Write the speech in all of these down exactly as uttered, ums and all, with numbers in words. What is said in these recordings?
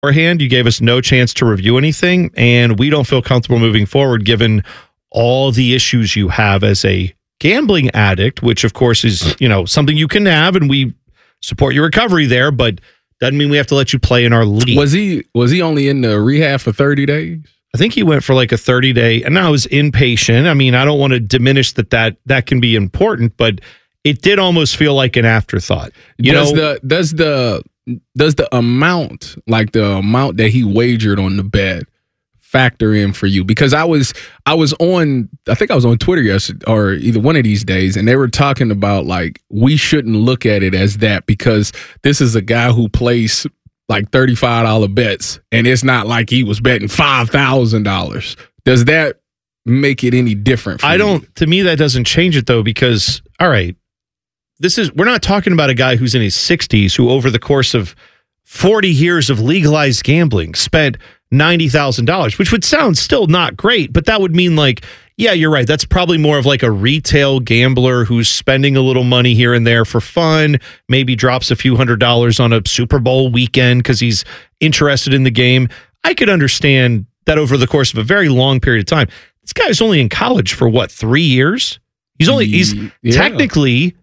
beforehand, you gave us no chance to review anything, and we don't feel comfortable moving forward given all the issues you have as a gambling addict, which of course is, you know, something you can have, and we support your recovery there, but doesn't mean we have to let you play in our league. Was he was he only in the rehab for thirty days? I think he went for like a thirty day, and now I was inpatient. I mean, I don't want to diminish that that that can be important, but it did almost feel like an afterthought. You does know, the does the does the amount, like the amount that he wagered on the bet, factor in for you? Because I was I was on I think I was on Twitter yesterday or either one of these days, and they were talking about like we shouldn't look at it as that because this is a guy who plays like thirty-five dollar bets, and it's not like he was betting five thousand dollars. Does that make it any different for I you? don't to me that doesn't change it though, because all right, this is we're not talking about a guy who's in his sixties who over the course of forty years of legalized gambling spent ninety thousand dollars, which would sound still not great, but that would mean like, yeah, you're right. That's probably more of like a retail gambler who's spending a little money here and there for fun, maybe drops a few hundred dollars on a Super Bowl weekend because he's interested in the game. I could understand that over the course of a very long period of time. This guy was only in college for what, three years? He's only, he's Yeah. technically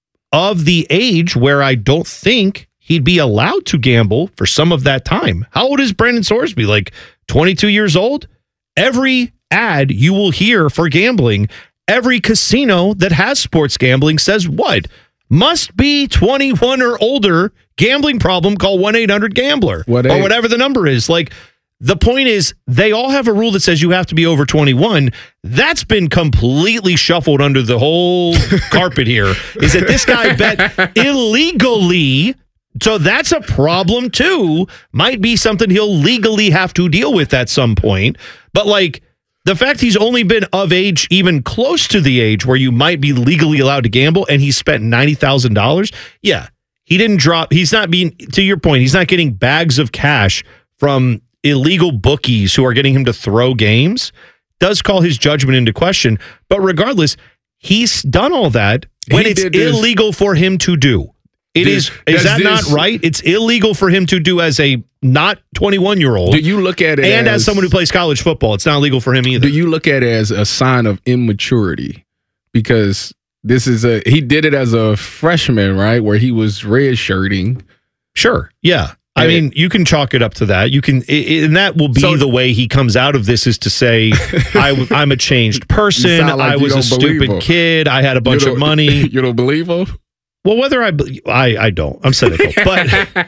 of the age where I don't think he'd be allowed to gamble for some of that time. How old is Brandon Sorsby? Like twenty-two years old? Every ad you will hear for gambling, every casino that has sports gambling says what? Must be twenty-one or older. Gambling problem, call one eight hundred gambler What or age? whatever the number is. Like, the point is, they all have a rule that says you have to be over twenty-one. That's been completely shuffled under the whole carpet here, is that this guy bet illegally. So that's a problem too. Might be something he'll legally have to deal with at some point. But like, the fact he's only been of age, even close to the age where you might be legally allowed to gamble, and he spent ninety thousand dollars. Yeah, he didn't drop. He's not being, to your point, he's not getting bags of cash from illegal bookies who are getting him to throw games. Does call his judgment into question. But regardless, he's done all that when He it's did this- illegal for him to do. It This- is. Is does that this- not right? It's illegal for him to do as a not twenty-one year old. Do you look at it and as, as someone who plays college football, it's not legal for him either. Do you look at it as a sign of immaturity? Because this is a he did it as a freshman, right, where he was redshirting. Sure. Yeah. I And- mean, you can chalk it up to that. You can, i- i- and that will be So- the way he comes out of this, is to say, I, w- I'm a changed person. sound like I you was a don't believe stupid him. kid. I had a bunch You of don't- money. You don't believe him? Well, whether I, be- I, I don't. I'm cynical, but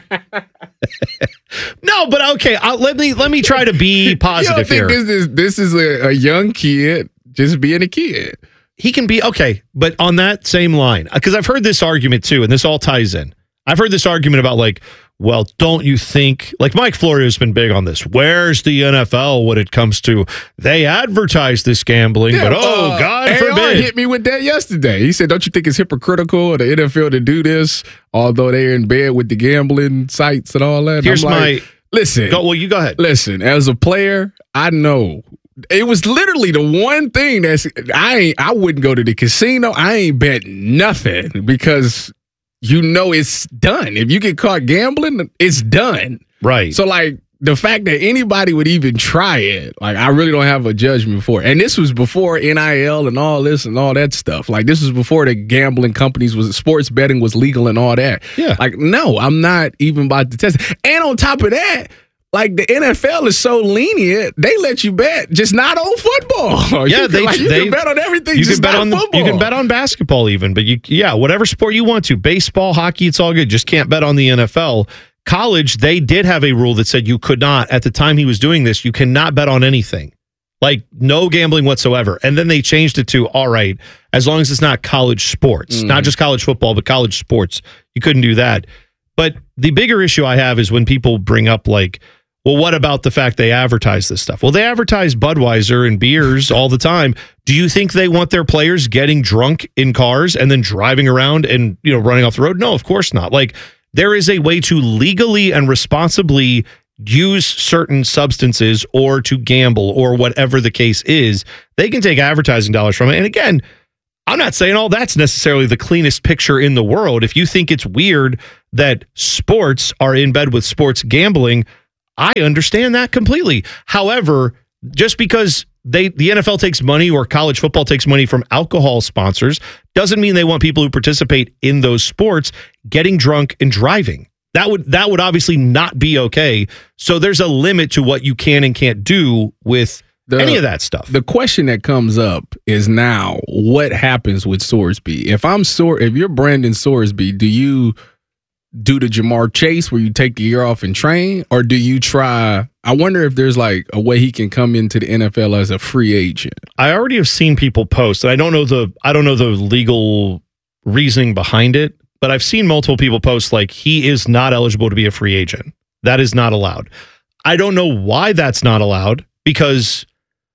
no. But okay, I'll, let me let me try to be You don't positive think here. this is this is a, a young kid just being a kid? He can be okay, but on that same line, because I've heard this argument too, and this all ties in. I've heard this argument about like, well, don't you think, like Mike Florio's been big on this. Where's the N F L when it comes to, they advertise this gambling, but oh, uh, God A R forbid. hit me with that yesterday. He said, don't you think it's hypocritical of the N F L to do this, although they're in bed with the gambling sites and all that? And Here's I'm like, my, listen. go, well, you go ahead. Listen, as a player, I know it was literally the one thing that's I ain't I wouldn't go to the casino. I ain't bet nothing because you know it's done. If you get caught gambling, it's done. Right. So like the fact that anybody would even try it, like I really don't have a judgment for it. And this was before N I L and all this and all that stuff. Like this was before the gambling companies was sports betting was legal and all that. Yeah. Like no, I'm not even about to test it. And on top of that, like the N F L is so lenient, they let you bet, just not on football. Yeah, you they can, like, you they can bet on everything. You just can bet not on football. you can bet on basketball even, but you yeah, whatever sport you want to, baseball, hockey, it's all good. Just can't bet on the N F L. College, they did have a rule that said you could not, at the time he was doing this, you cannot bet on anything. Like no gambling whatsoever. And then they changed it to, all right, as long as it's not college sports, Mm. not just college football, but college sports, you couldn't do that. But the bigger issue I have is when people bring up like, well, what about the fact they advertise this stuff? Well, they advertise Budweiser and beers all the time. Do you think they want their players getting drunk in cars and then driving around and, you know, running off the road? No, of course not. Like, there is a way to legally and responsibly use certain substances or to gamble or whatever the case is. They can take advertising dollars from it. And again, I'm not saying all that's necessarily the cleanest picture in the world. If you think it's weird that sports are in bed with sports gambling, I understand that completely. However, just because they the N F L takes money or college football takes money from alcohol sponsors doesn't mean they want people who participate in those sports getting drunk and driving. That would that would obviously not be okay. So there's a limit to what you can and can't do with the, any of that stuff. The question that comes up is now, what happens with Sorsby? If I'm Sor, if you're Brandon Sorsby, do you do the Jamar Chase where you take the year off and train, or do you try? I wonder if there's like a way he can come into the N F L as a free agent. I already have seen people post, and I don't know the I don't know the legal reasoning behind it, but I've seen multiple people post like he is not eligible to be a free agent. That is not allowed. I don't know why that's not allowed, because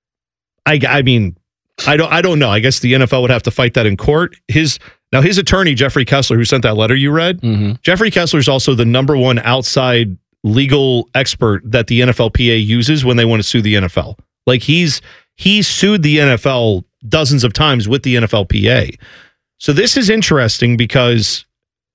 I I mean I don't I don't know. I guess the N F L would have to fight that in court. His Now, his attorney, Jeffrey Kessler, who sent that letter you read, mm-hmm. Jeffrey Kessler is also the number one outside legal expert that the N F L P A uses when they want to sue the N F L. Like, he's he's sued the N F L dozens of times with the N F L P A. So this is interesting because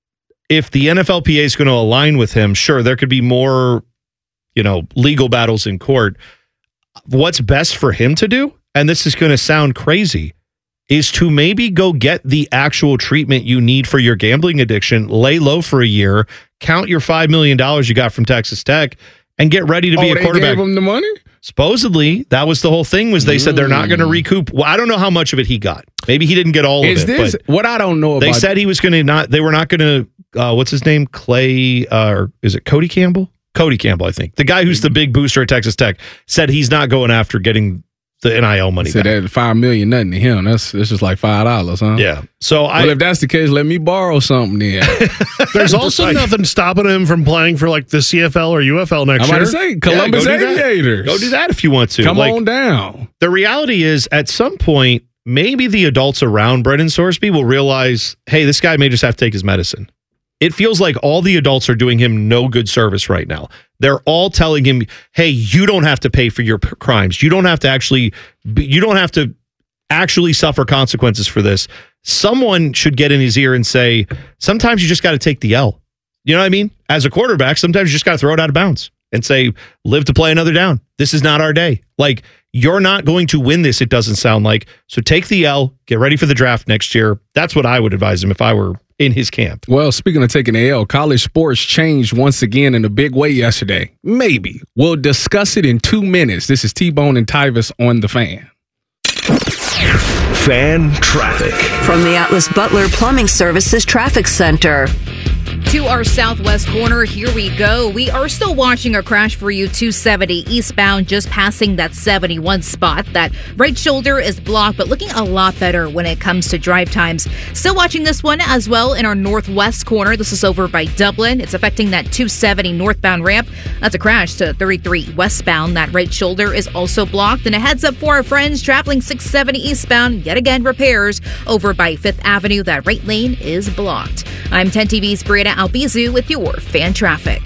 if the N F L P A is going to align with him, sure, there could be more, you know, legal battles in court. What's best for him to do, and this is going to sound crazy, is to maybe go get the actual treatment you need for your gambling addiction, lay low for a year, count your five million dollars you got from Texas Tech, and get ready to be oh, a quarterback. They gave him the money? Supposedly, that was the whole thing, was they mm. said they're not going to recoup. Well, I don't know how much of it he got. Maybe he didn't get all is of it. This, but what I don't know about... They said he was going to not... They were not going to... Uh, what's his name? Clay... Uh, or is it Cody Campbell? Cody Campbell, I think. The guy who's the big booster at Texas Tech said he's not going after getting the N I L money. So that five million nothing to him. That's that's just like five dollars, huh? Yeah. So I, well, if that's the case, let me borrow something then. There's also like, nothing stopping him from playing for like the C F L or U F L next I'm year. I'm about to say Columbus yeah, go Aviators. Go do that if you want to. Come like, on down. The reality is, at some point, maybe the adults around Brendan Sorsby will realize, hey, this guy may just have to take his medicine. It feels like all the adults are doing him no good service right now. They're all telling him, hey, you don't have to pay for your p- crimes. You don't have to actually, you don't have to actually suffer consequences for this. Someone should get in his ear and say, sometimes you just got to take the L. You know what I mean? As a quarterback, sometimes you just got to throw it out of bounds and say, live to play another down. This is not our day. Like, you're not going to win this, it doesn't sound like. So take the L, get ready for the draft next year. That's what I would advise him if I were in his camp. Well, speaking of taking the L, college sports changed once again in a big way yesterday. Maybe. We'll discuss it in two minutes. This is T-Bone and Tyvis on The Fan. Fan traffic. From the Atlas Butler Plumbing Services Traffic Center. To our southwest corner, here we go. We are still watching a crash for you, two seventy eastbound, just passing that seventy-one spot. That right shoulder is blocked, but looking a lot better when it comes to drive times. Still watching this one as well in our northwest corner. This is over by Dublin. It's affecting that two seventy northbound ramp. That's a crash to thirty-three westbound. That right shoulder is also blocked. And a heads up for our friends traveling six seventy eastbound. Yet again, repairs over by Fifth Avenue. That right lane is blocked. I'm ten T V's Brianna Albizu with your fan traffic.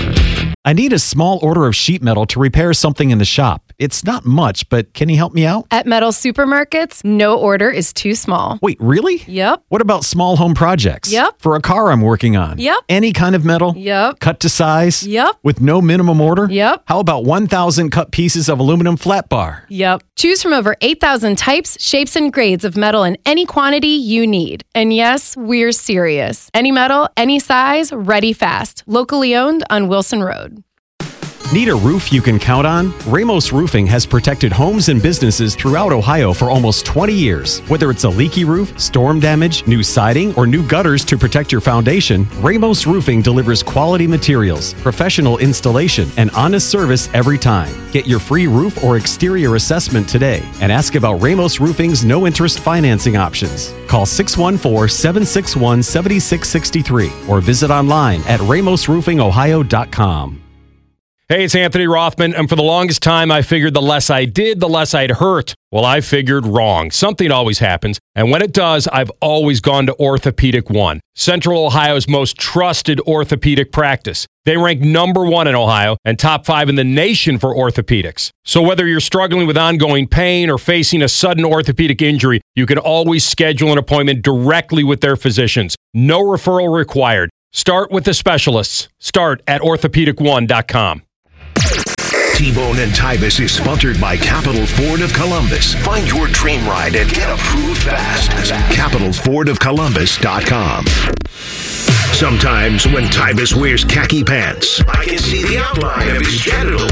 I need a small order of sheet metal to repair something in the shop. It's not much, but can you help me out? At Metal Supermarkets, no order is too small. Wait, really? Yep. What about small home projects? Yep. For a car I'm working on? Yep. Any kind of metal? Yep. Cut to size? Yep. With no minimum order? Yep. How about one thousand cut pieces of aluminum flat bar? Yep. Choose from over eight thousand types, shapes, and grades of metal in any quantity you need. And yes, we're serious. Any metal, any size, ready fast. Locally owned on Wilson Road. Need a roof you can count on? Ramos Roofing has protected homes and businesses throughout Ohio for almost twenty years. Whether it's a leaky roof, storm damage, new siding, or new gutters to protect your foundation, Ramos Roofing delivers quality materials, professional installation, and honest service every time. Get your free roof or exterior assessment today and ask about Ramos Roofing's no-interest financing options. Call six one four, seven six one, seven six six three or visit online at ramos roofing ohio dot com. Hey, it's Anthony Rothman, and for the longest time, I figured the less I did, the less I'd hurt. Well, I figured wrong. Something always happens, and when it does, I've always gone to Orthopedic One, Central Ohio's most trusted orthopedic practice. They rank number one in Ohio and top five in the nation for orthopedics. So whether you're struggling with ongoing pain or facing a sudden orthopedic injury, you can always schedule an appointment directly with their physicians. No referral required. Start with the specialists. Start at orthopedic one dot com. T-Bone and Tyvis is sponsored by Capital Ford of Columbus. Find your dream ride and get approved fast at capital ford of columbus dot com. Sometimes when Tyvis wears khaki pants, I can see the outline of his genitals.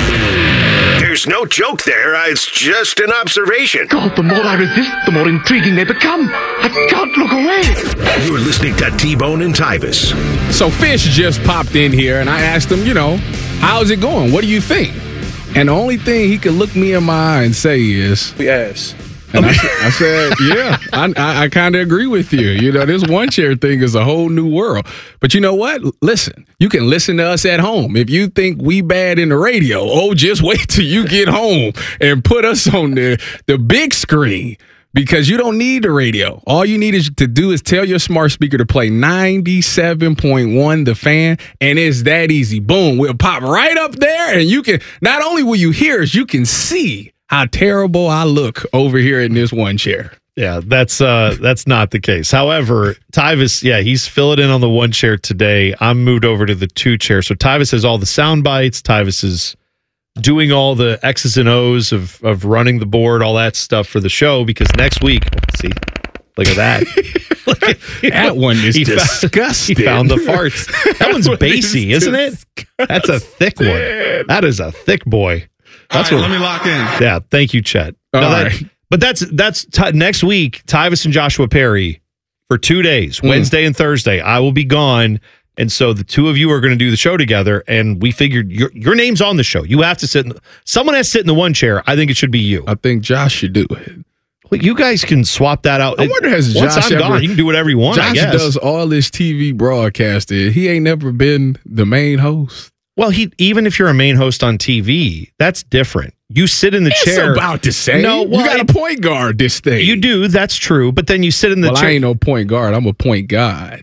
There's no joke there. It's just an observation. God, the more I resist, the more intriguing they become. I can't look away. You're listening to T-Bone and Tyvis. So Fish just popped in here, and I asked him, you know, how's it going? What do you think? And the only thing he could look me in my eye and say is, yes. And I, I said, yeah, I, I, I kind of agree with you. You know, this one chair thing is a whole new world. But you know what? Listen, you can listen to us at home. If you think we bad in the radio, oh, just wait till you get home and put us on the, the big screen, because you don't need the radio. All you need is to do is tell your smart speaker to play ninety-seven point one The Fan, and it's that easy. Boom, we'll pop right up there, and you can, not only will you hear us, you can see how terrible I look over here in this one chair. Yeah, that's uh, that's not the case. However, Tyvis, yeah, he's filling in on the one chair today. I'm moved over to the two chair. So Tyvis has all the sound bites. Tyvis is doing all the X's and O's of of running the board, all that stuff for the show, because next week, see, look at that. Look at, that one is he disgusting. Found, he found the farts. That one's bassy, is isn't it? That's a thick one. That is a thick boy. That's all right, what, let me lock in. Yeah, thank you, Chet. No, All that, right. But that's that's t- next week. Tyvis and Joshua Perry for two days, Mm. Wednesday and Thursday. I will be gone, and so the two of you are going to do the show together. And we figured your your name's on the show. You have to sit. In the, someone has to sit in the one chair. I think it should be you. I think Josh should do it. Well, you guys can swap that out. I wonder has Once Josh I'm ever, gone, you can do whatever you want. I Josh guess. does all this T V broadcasting. He ain't never been the main host. Well, he even if you're a main host on T V, that's different. You sit in the It's chair. about the same. No, well, you got it- to point guard this thing. You do. That's true. But then you sit in the well, chair. I ain't no point guard. I'm a point guard.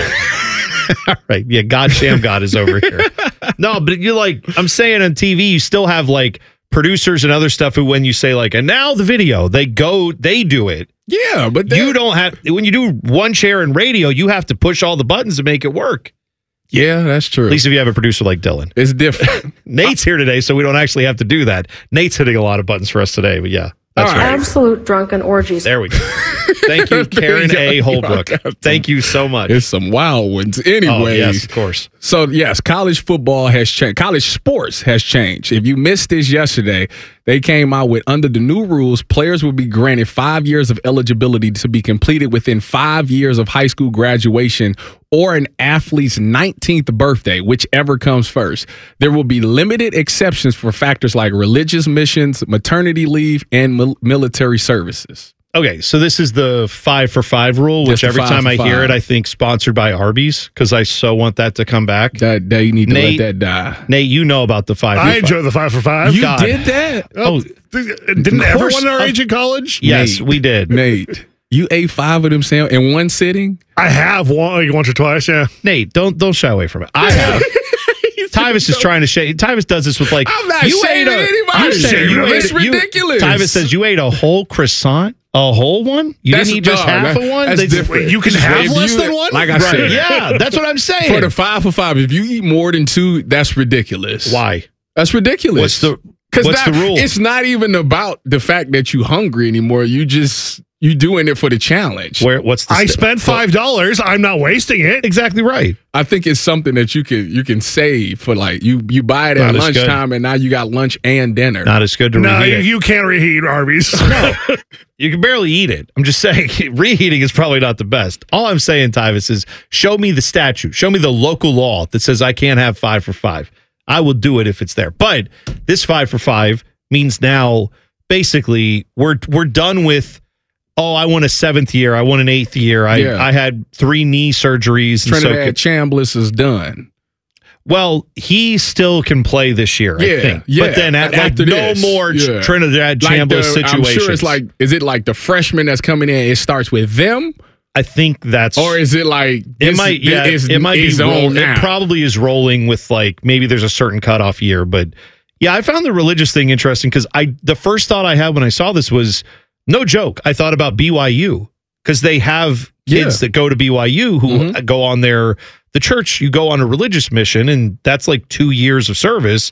All right. Yeah, God Sham God is over here. No, but you're like, I'm saying on T V, you still have like producers and other stuff who, when you say like, and now the video, they go, they do it. Yeah, but you don't have, when you do one chair in radio, you have to push all the buttons to make it work. Yeah, that's true. At least if you have a producer like Dylan. It's different. Nate's here today, so we don't actually have to do that. Nate's hitting a lot of buttons for us today, but yeah. That's right. Absolute drunken orgies. There we go. Thank you, Karen A. Holbrook. Thank you so much. It's some wild ones. Anyways. Oh, yes, of course. So, yes, college football has changed. College sports has changed. If you missed this yesterday, they came out with, under the new rules, players will be granted five years of eligibility to be completed within five years of high school graduation or an athlete's nineteenth birthday, whichever comes first. There will be limited exceptions for factors like religious missions, maternity leave, and mil- military services. Okay, so this is the five for five rule, Just which the every five time for I hear five. it, I think sponsored by Arby's, because I so want that to come back. That, that you need to Nate, let that die. Nate, you know about the five. I for enjoy five. the five for five. You God. did that? Oh, didn't of everyone course. our Of- age in college? Yes, Nate. we did. Nate, you ate five of them sandwiches in one sitting? I have one, like once or twice. Yeah. Nate, don't don't shy away from it. I have. Tyvis is trying to shake. Tyvis does this with like. I'm not you ate shaming a, anybody. you said Shaming you them. ate It's a- you- ridiculous. Tyvis says you ate a whole croissant, a whole one. You That's- didn't eat just no, half that- of one. that's They- different. You can If have you- less than one? Like I Right. said. Yeah, that's what I'm saying. For the five for five, if you eat more than two, that's ridiculous. Why? That's ridiculous. What's the Because what's the rule? It's not even about the fact that you hungry anymore. You just you doing it for the challenge. Where? What's the? I st- spent five dollars. I'm not wasting it. Exactly right. I think it's something that you can you can save for, like you you buy it Not at as good. lunchtime and now you got lunch and dinner. Not as good to No, reheat you, it. you can't reheat Arby's. No, you can barely eat it. I'm just saying, reheating is probably not the best. All I'm saying, Tyvis, is show me the statute. Show me the local law that says I can't have five for five. I will do it if it's there. But this five for five means now, basically, we're we're done with, oh, I want a seventh year. I want an eighth year. I, Yeah. I had three knee surgeries. And so Trinidad could- Chambliss is done. well, he still can play this year, I Yeah, think. yeah. But then at, After like, no this, more yeah. Trinidad Like Chambliss the- situations. I'm sure it's like, is it like the freshman that's coming in? It starts with them, I think that's or is it like it this- might yeah it's- it might be it's on roll, now? it probably is rolling with like maybe there's a certain cutoff year, but yeah, I found the religious thing interesting because I the first thought I had when I saw this was no joke. I thought about B Y U because they have kids Yeah. that go to B Y U who Mhm. go on their the church. You go on a religious mission, and that's like two years of service.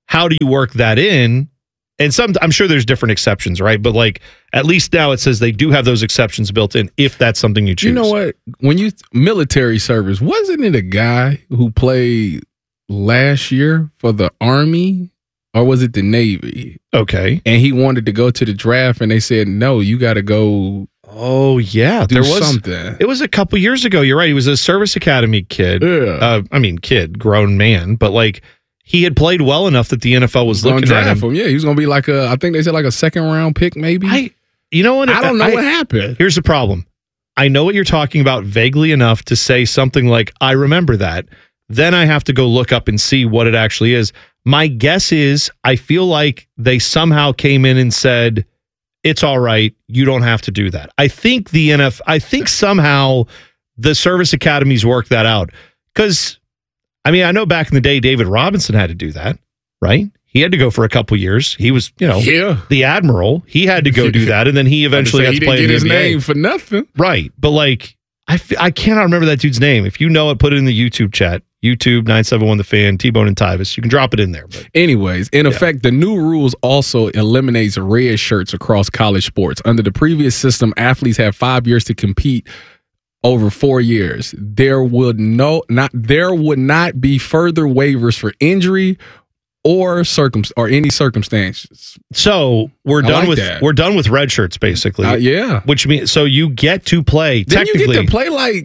how do you work that in? And some, I'm sure there's different exceptions, right? But like, at least now it says they do have those exceptions built in if that's something you choose. You know what? When you military service, wasn't it a guy who played last year for the Army, or was it the Navy? Okay, and he wanted to go to the draft, and they said no, you got to go. Oh yeah, do there was something. It was a couple years ago. You're right. He was a service academy kid. Yeah. Uh, I mean, kid, grown man, but like. He had played well enough that the N F L was looking at him. him. Yeah, he was going to be like a, I think they said like a second round pick, maybe. I, you know what? I don't know I, what happened. Here's the problem. I know what you're talking about vaguely enough to say something like, I remember that. Then I have to go look up and see what it actually is. My guess is I feel like they somehow came in and said, it's all right. You don't have to do that. I think the N F L, I think somehow the service academies work that out. Because I mean, I know back in the day, David Robinson had to do that, right? He had to go for a couple years. He was, you know, yeah. the admiral. He had to go do that, and then he eventually had he to play didn't in get the his N B A. name for nothing, right? But like, I f- I cannot remember that dude's name. If you know it, put it in the YouTube chat. YouTube nine seven one The Fan, T-Bone and Tyvis. You can drop it in there. But anyways, in yeah. effect, the new rules also eliminates red shirts across college sports. Under the previous system, athletes have five years to compete. Over four years, there would no not there would not be further waivers for injury or circum or any circumstances. So we're I done like with that. we're done with red shirts, basically. Uh, yeah, which means so you get to play. Then you technically, get to play like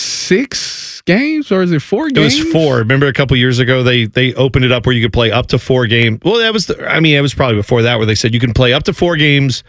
six games, or is it four it games? was four. Remember a couple years ago they they opened it up where you could play up to four games. Well, that was the, I mean it was probably before that where they said you can play up to four games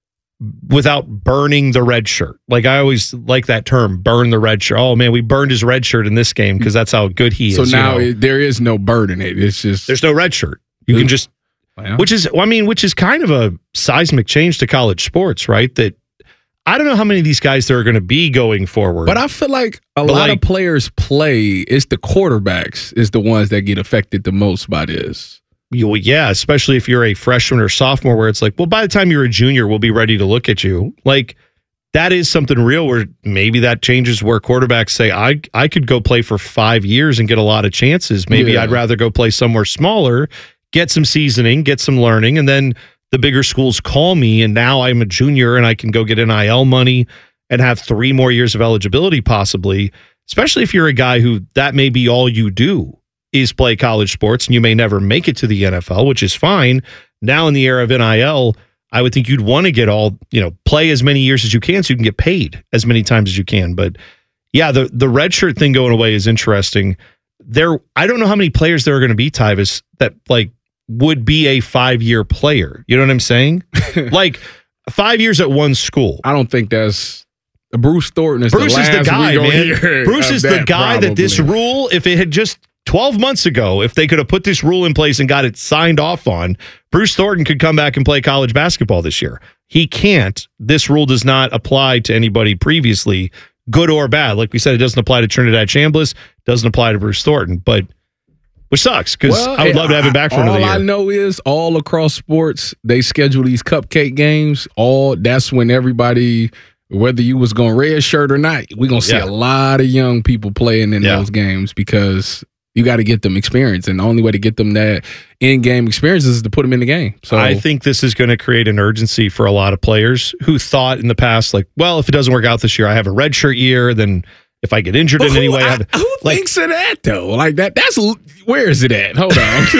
without burning the red shirt. Like I always like that term, burn the red shirt. Oh man, we burned his red shirt in this game because that's how good he so is. So now you know? it, there is no burden in it. It's just there's no red shirt. You can just, well, which is, I mean, which is kind of a seismic change to college sports, right? That I don't know how many of these guys there are going to be going forward. But I feel like a But lot like- of players play. It's the quarterbacks is the ones that get affected the most by this. You, yeah, especially if you're a freshman or sophomore, where it's like, well, by the time you're a junior, we'll be ready to look at you. Like that is something real where maybe that changes where quarterbacks say, I I could go play for five years and get a lot of chances. Maybe Yeah. I'd rather go play somewhere smaller, get some seasoning, get some learning, and then the bigger schools call me, and now I'm a junior and I can go get N I L money and have three more years of eligibility possibly, especially if you're a guy who that may be all you do is play college sports, and you may never make it to the N F L, which is fine. Now in the era of N I L, I would think you'd want to get all, you know, play as many years as you can so you can get paid as many times as you can. But yeah, the the red shirt thing going away is interesting. There, I don't know how many players there are going to be, Tyvis, that like would be a five-year player. You know what I'm saying? Like five years at one school. I don't think that's Bruce Thornton is Bruce the is the last guy, we gonna man. hear Bruce of is the that guy that this probably. rule, if it had just twelve months ago, if they could have put this rule in place and got it signed off on, Bruce Thornton could come back and play college basketball this year. He can't. This rule does not apply to anybody previously, good or bad. Like we said, it doesn't apply to Trinidad Chambliss, doesn't apply to Bruce Thornton, but which sucks because Well, I would love to have him back for all another year. I know is all across sports, they schedule these cupcake games. All that's when everybody, whether you was going red shirt or not, we're gonna see Yeah. a lot of young people playing in Yeah. those games because you got to get them experience, and the only way to get them that in-game experience is to put them in the game. So I think this is going to create an urgency for a lot of players who thought in the past, like, well, if it doesn't work out this year, I have a redshirt year. Then if I get injured But in any who, way, I I- have, who like, thinks of that though? Like that? That's where is it at? Hold on.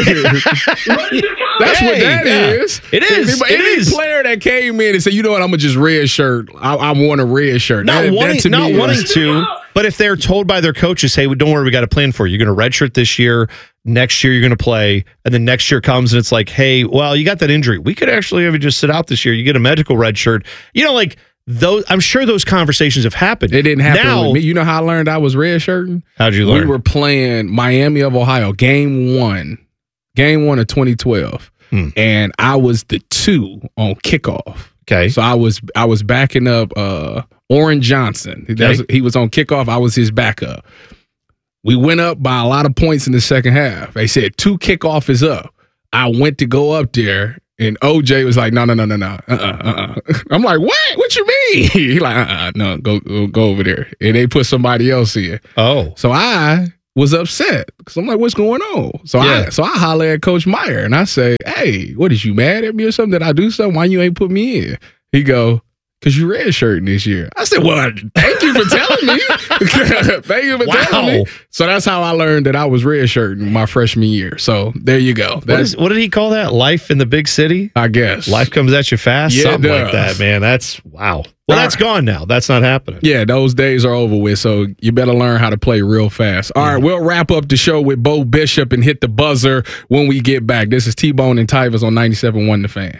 That's what Hey, that yeah. is. It is. If It any is. player that came in and said, "You know what? I'm gonna just red shirt. I, I want a red shirt." not That- that wanting, to not me is- wanting to, but if they're told by their coaches, hey, don't worry, we got a plan for you. You're going to redshirt this year. Next year, you're going to play. And then next year comes and it's like, hey, well, you got that injury. We could actually have you just sit out this year. You get a medical red shirt. You know, like those, I'm sure those conversations have happened. It didn't happen now, with me. You know how I learned I was red shirting? How'd you learn? We were playing Miami of Ohio, game one, game one of twenty twelve, Hmm. and I was the two on kickoff. Okay. So I was I was backing up uh, Orrin Johnson. That was- he was on kickoff. I was his backup. We went up by a lot of points in the second half. They said two kickoff is up. I went to go up there, and O J was like, "No, no, no, no, no, uh, uh, uh." I'm like, "What? What you mean?" He like, "Uh, uh no, go, go, go over there." And they put somebody else in. Oh, So I was upset because I'm like, what's going on? So Yeah. I so I holler at Coach Meyer and I say, hey, what, is you mad at me or something? Did I do something? Why you ain't put me in? He go, because you redshirting this year. I said, well, thank you for telling me. Thank you for Wow. telling me. So that's how I learned that I was redshirting my freshman year. So there you go. What, That's is, what did he call that? Life in the big city? I guess. Life comes at you fast? Yeah, it Something like does. that, man. That's, wow. Well, that's gone now. That's not happening. Yeah, those days are over with, so you better learn how to play real fast. All right, we'll wrap up the show with Bo Bishop and hit the buzzer when we get back. This is T-Bone and Tyvus on ninety-seven point one The Fan.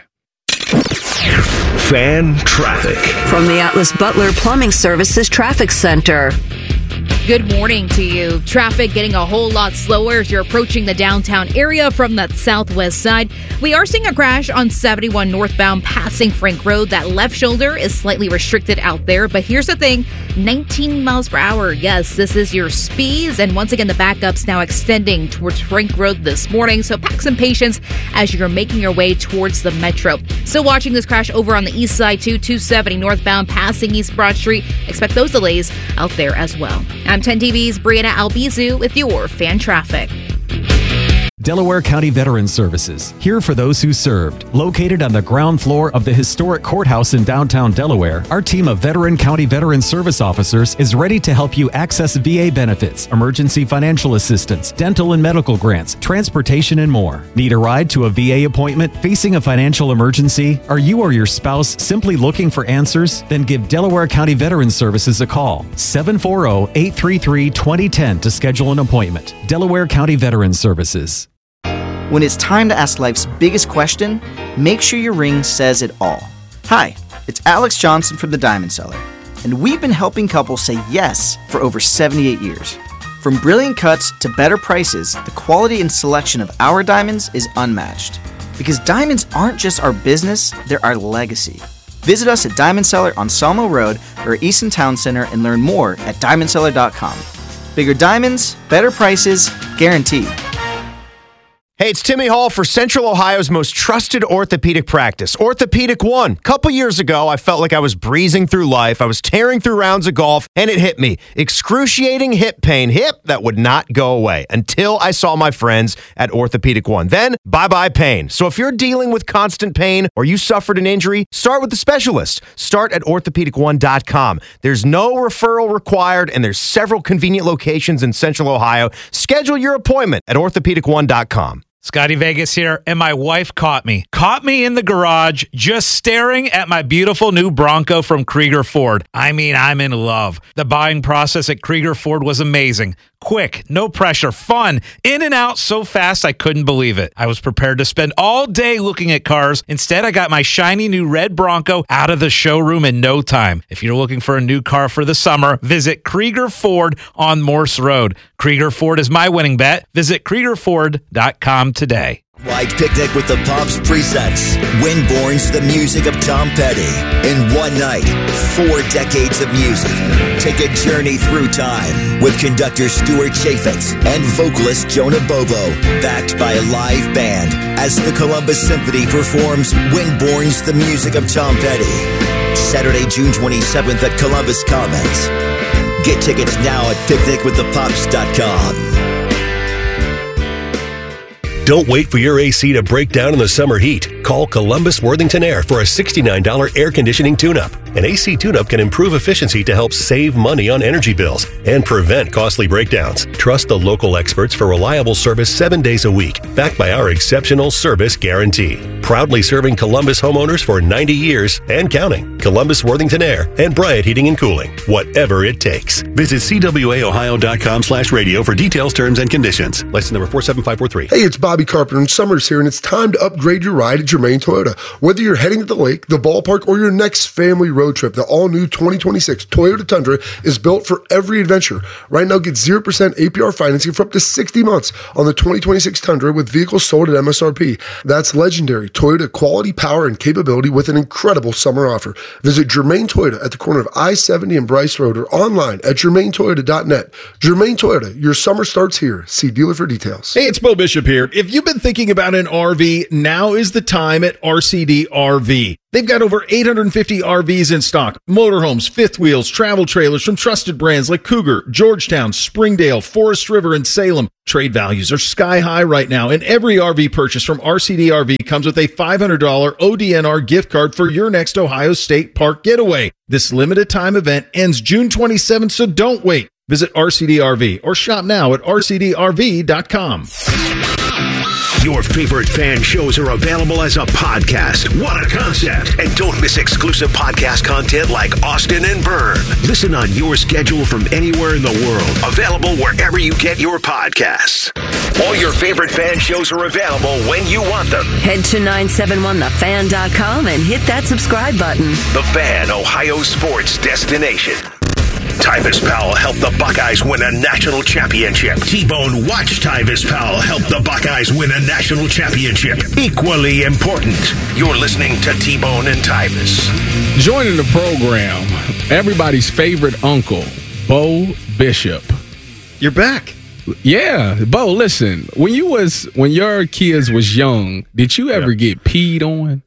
Fan traffic. From the Atlas Butler Plumbing Services Traffic Center. Good morning to you. Traffic getting a whole lot slower as you're approaching the downtown area from that southwest side. We are seeing a crash on seventy-one northbound passing Frank Road. That left shoulder is slightly restricted out there. But here's the thing, nineteen miles per hour. Yes, this is your speeds. And once again, the backup's now extending towards Frank Road this morning. So pack some patience as you're making your way towards the metro. Still watching this crash over on the east side too, two seventy northbound passing East Broad Street. Expect those delays out there as well. I'm ten T V's Brianna Albizu with your fan traffic. Delaware County Veterans Services, here for those who served. Located on the ground floor of the historic courthouse in downtown Delaware, our team of veteran county veteran service officers is ready to help you access V A benefits, emergency financial assistance, dental and medical grants, transportation, and more. Need a ride to a V A appointment? Facing a financial emergency? Are you or your spouse simply looking for answers? Then give Delaware County Veterans Services a call. seven four zero, eight three three, two zero one zero to schedule an appointment. Delaware County Veterans Services. When it's time to ask life's biggest question, make sure your ring says it all. Hi, it's Alex Johnson from the Diamond Seller, and we've been helping couples say yes for over seventy-eight years. From brilliant cuts to better prices, the quality and selection of our diamonds is unmatched. Because diamonds aren't just our business, they're our legacy. Visit us at Diamond Seller on Sawmill Road or Easton Town Center and learn more at diamond seller dot com. Bigger diamonds, better prices, guaranteed. Hey, it's Timmy Hall for Central Ohio's most trusted orthopedic practice, Orthopedic One. A couple years ago, I felt like I was breezing through life. I was tearing through rounds of golf, and it hit me. Excruciating hip pain. Hip that would not go away until I saw my friends at Orthopedic One. Then, bye-bye pain. So if you're dealing with constant pain or you suffered an injury, start with the specialist. Start at orthopedic one dot com. There's no referral required, and there's several convenient locations in Central Ohio. Schedule your appointment at orthopedic one dot com. Scotty Vegas here, and my wife caught me. Caught me in the garage just staring at my beautiful new Bronco from Krieger Ford. I mean, I'm in love. The buying process at Krieger Ford was amazing. Quick, no pressure, fun, in and out so fast I couldn't believe it. I was prepared to spend all day looking at cars. Instead, I got my shiny new red Bronco out of the showroom in no time. If you're looking for a new car for the summer, visit Krieger Ford on Morse Road. Krieger Ford is my winning bet. Visit Krieger Ford dot com today. Like Picnic with the Pops presents Winborn's The Music of Tom Petty. In one night, four decades of music. Take a journey through time with conductor Stuart Chaffetz and vocalist Jonah Bobo, backed by a live band as the Columbus Symphony performs Winborn's The Music of Tom Petty. Saturday, June twenty-seventh at Columbus Commons. Get tickets now at picnic with the pops dot com. Don't wait for your A C to break down in the summer heat. Call Columbus Worthington Air for a sixty-nine dollars air conditioning tune-up. An A C tune-up can improve efficiency to help save money on energy bills and prevent costly breakdowns. Trust the local experts for reliable service seven days a week, backed by our exceptional service guarantee. Proudly serving Columbus homeowners for ninety years and counting. Columbus Worthington Air and Bryant Heating and Cooling. Whatever it takes. Visit C W A Ohio dot com slash radio for details, terms, and conditions. License number four seven five four three. Hey, it's Bobby Carpenter, and summer's here, and it's time to upgrade your ride at Germain Toyota. Whether you're heading to the lake, the ballpark, or your next family road trip, the all-new twenty twenty-six Toyota Tundra is built for every adventure. Right now, get zero percent A P R financing for up to sixty months on the twenty twenty-six Tundra with vehicles sold at M S R P. That's legendary Toyota quality, power, and capability with an incredible summer offer. Visit Germain Toyota at the corner of I seventy and Bryce Road or online at germain toyota dot net. Germain Toyota, your summer starts here. See dealer for details. Hey, it's Bo Bishop here. If you've been thinking about an R V, now is the time at R C D R V. They've got over eight hundred fifty R Vs in stock, motorhomes, fifth wheels, travel trailers from trusted brands like Cougar, Georgetown, Springdale, Forest River, and Salem. Trade values are sky high right now, and every R V purchase from R C D R V comes with a five hundred dollars O D N R gift card for your next Ohio State Park getaway. This limited time event ends June twenty-seventh, so don't wait. Visit R C D R V or shop now at R C D R V dot com. Your favorite fan shows are available as a podcast. What a concept. And don't miss exclusive podcast content like Austin and Byrne. Listen on your schedule from anywhere in the world. Available wherever you get your podcasts. All your favorite fan shows are available when you want them. Head to nine seven one the fan dot com and hit that subscribe button. The Fan, Ohio sports destination. Tyvis Powell helped the Buckeyes win a national championship. T-Bone watched Tyvis Powell help the Buckeyes win a national championship. Equally important, you're listening to T-Bone and Tyvis. Joining the program, everybody's favorite uncle, Bo Bishop. You're back. Yeah, Bo, listen, when you was when your kids was young, did you ever yeah. get peed on?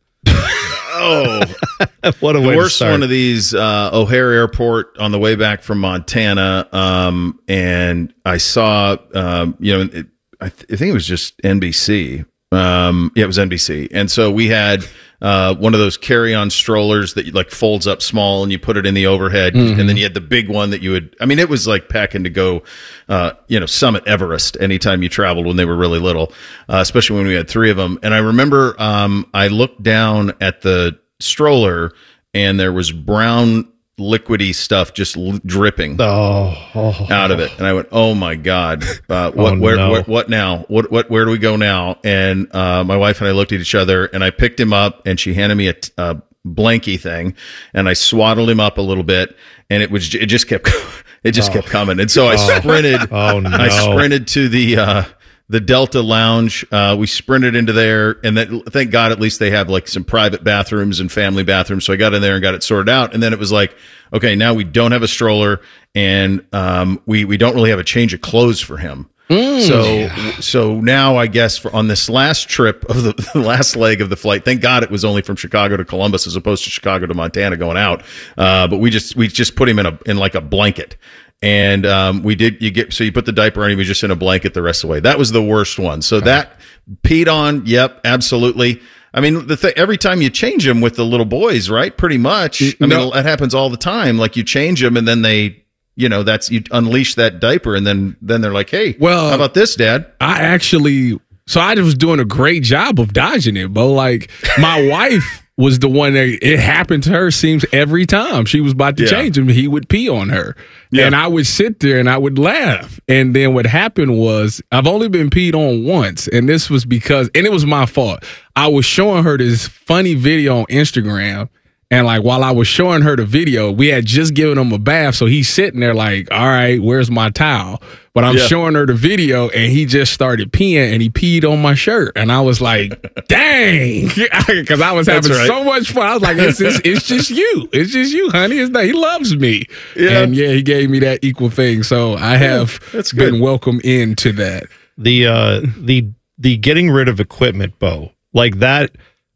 Oh, what a the way worst to start. one of these uh, O'Hare Airport on the way back from Montana, um, and I saw, um, you know, it, I, th- I think it was just N B C. Um, yeah, it was N B C, and so we had uh, one of those carry-on strollers that like folds up small, and you put it in the overhead, Mm-hmm. and then you had the big one that you would. I mean, it was like packing to go, uh, you know, summit Everest anytime you traveled when they were really little, uh, especially when we had three of them. And I remember um, I looked down at the stroller, and there was brown liquidy stuff just l- dripping oh, oh, out of it, and I went, "Oh my god, uh, what, Oh, where, no. what, what now? What, what, where do we go now?" And uh, my wife and I looked at each other, and I picked him up, and she handed me a, t- a blankie thing, and I swaddled him up a little bit, and it was, it just kept, it just Oh. kept coming, and so I Oh. sprinted, Oh, no. I sprinted to the. Uh, The Delta Lounge, uh, we sprinted into there, and that, thank God at least they have like some private bathrooms and family bathrooms. So I got in there and got it sorted out. And then it was like, okay, now we don't have a stroller, and um, we we don't really have a change of clothes for him. Mm. So so now I guess for on this last trip of the, the last leg of the flight, thank God it was only from Chicago to Columbus as opposed to Chicago to Montana going out. Uh, but we just we just put him in a in like a blanket. And um, we did. You get so you put the diaper on. He was just in a blanket the rest of the way. That was the worst one. So that peed on. Yep, absolutely. I mean, the th- every time you change them with the little boys, right? Pretty much. I mean, No. that happens all the time. Like you change them, and then they, you know, that's you unleash that diaper, and then then they're like, "Hey, Well, how about this, Dad?" I actually, so I was doing a great job of dodging it, but like my wife was the one that it happened to her. Seems every time she was about to Yeah. change him, he would pee on her, Yeah. and I would sit there and I would laugh. And then what happened was I've only been peed on once, and this was because, and it was my fault. I was showing her this funny video on Instagram. And like while I was showing her the video, we had just given him a bath. So he's sitting there like, all right, where's my towel? But I'm Yeah. showing her the video, and he just started peeing, and he peed on my shirt. And I was like, dang. Because I was having That's right. so much fun. I was like, it's, it's, it's just you. It's just you, honey. It's not, he loves me. Yeah. And yeah, he gave me that equal thing. So I have that's good. been welcomed into that. the uh the the getting rid of equipment, Bo, like that.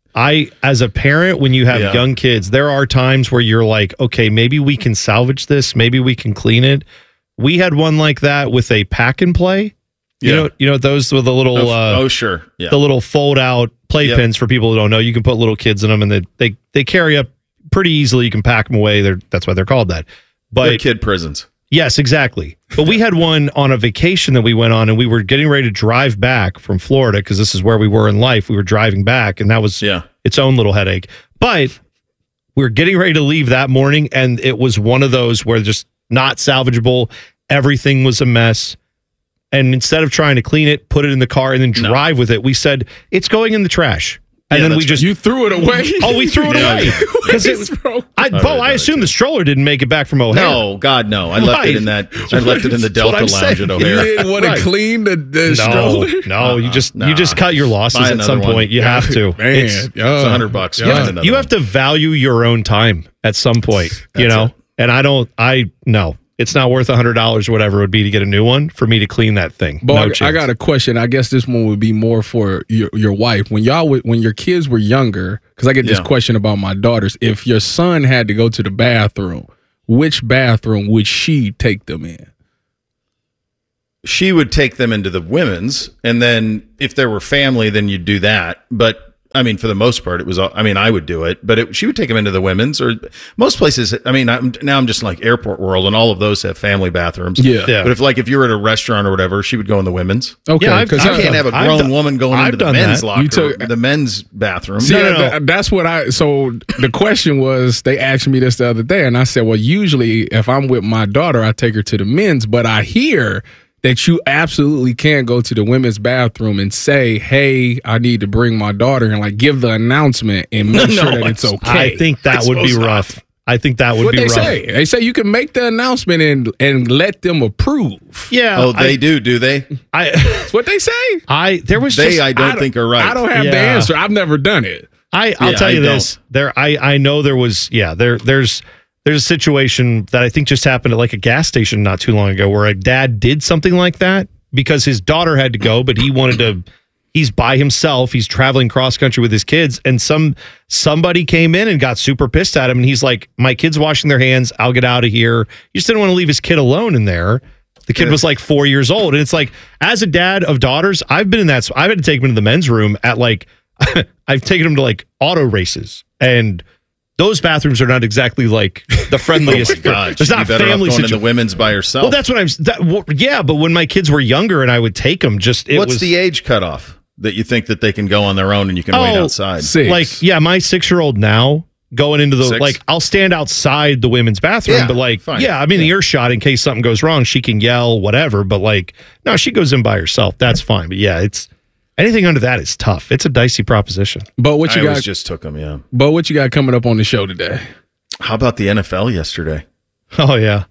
I, as a parent, when you have Yeah. young kids, there are times where you're like, okay, maybe we can salvage this, maybe we can clean it. We had one like that with a pack and play. You Yeah. know, you know those with the little Oh, uh, oh sure. Yeah. the little fold out playpens Yep. for people who don't know. You can put little kids in them, and they they, they carry up pretty easily. You can pack them away. They're, that's why they're called that. But They're kid prisons. yes, exactly. But we had one on a vacation that we went on, and we were getting ready to drive back from Florida because this is where we were in life. We were driving back, and that was Yeah. its own little headache. But we were getting ready to leave that morning, and it was one of those where just not salvageable. Everything was a mess. And instead of trying to clean it, put it in the car, and then drive with it, we said, it's going in the trash. And Yeah, then we that's just You threw it away. oh, we threw it Yeah. away because it was. I, Bo, I assume the stroller didn't make it back from O'Hare. No, God, no. I left Right. it in that. I left it in the That's what Delta I'm Lounge saying. at You O'Hare. didn't want Right. to clean the, the No, stroller? no, you just Nah. you just cut your losses Buy at another some one. point. You have to. Man, It's, yeah. It's a hundred bucks. Yeah. Find you have, another to, you one. have to value your own time at some point, you That's know. it. And I don't. I no. It's not worth a hundred dollars or whatever it would be to get a new one for me to clean that thing. But no I, chance. I got a question. I guess this one would be more for your, your wife. When y'all would, when your kids were younger, because I get this Yeah. question about my daughters. If your son had to go to the bathroom, which bathroom would she take them in? She would take them into the women's, and then if there were family, then you'd do that. But I mean, for the most part, it was. all- I mean, I would do it, but it, she would take them into the women's, or most places. I mean, I'm, now I'm just like Airport World, and all of those have family bathrooms. Yeah. Yeah. But if like if you were at a restaurant or whatever, she would go in the women's. Okay, Yeah, I've- because You can't have a I've grown done- woman going I've into the done men's that. locker, You took- the men's bathroom. See, No, no, no. that- that's what I. So the question was, they asked me this the other day, and I said, well, usually if I'm with my daughter, I take her to the men's, but I hear that you absolutely can't go to the women's bathroom and say, hey, I need to bring my daughter, and like give the announcement and make No, sure that it's it's- okay. I think that I would be suppose not. rough. I think that would what be they rough. say. They say you can make the announcement and and let them approve. Yeah. Oh, they I, do, do they? I, That's what they say. I there was They, just, I don't think are right. I don't have the Yeah. answer. I've never done it. I, I'll Yeah, tell I you don't. this. There, I, I know there was, yeah, there, there's, there's a situation that I think just happened at like a gas station not too long ago where a dad did something like that because his daughter had to go, but he wanted to, he's by himself. He's traveling cross country with his kids, and some, somebody came in and got super pissed at him. And he's like, my kid's washing their hands. I'll get out of here. He just didn't want to leave his kid alone in there. The kid was like four years old. And it's like, as a dad of daughters, I've been in that. I've had to take him into the men's room at like, I've taken him to like auto races, and those bathrooms are not exactly like the friendliest. Oh my God, There's she'd not be better off family going to the situation. women's by herself. Well, that's what I'm. That, well, yeah, but when my kids were younger and I would take them, just it What's was the age cutoff that you think that they can go on their own and you can wait Oh, outside? Six. like yeah, my six year old now going into the Six? like I'll stand outside the women's bathroom, Yeah, but like fine. yeah, I'm in the earshot in case something goes wrong. She can yell whatever, but like no, she goes in by herself. That's fine. But yeah, it's anything under that is tough. It's a dicey proposition. But what you I got? always just took them. Yeah. But what you got coming up on the show today? How about the N F L yesterday? Oh yeah,